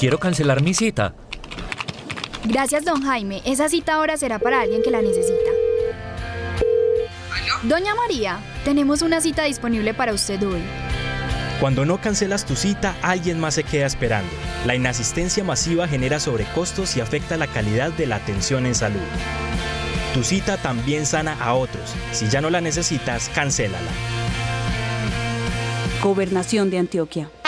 quiero cancelar mi cita. Gracias, don Jaime. Esa cita ahora será para alguien que la necesita. ¿Aló? Doña María, tenemos una cita disponible para usted hoy. Cuando no cancelas tu cita, alguien más se queda esperando. La inasistencia masiva genera sobrecostos y afecta la calidad de la atención en salud. Tu cita también sana a otros. Si ya no la necesitas, cancélala. Gobernación de Antioquia.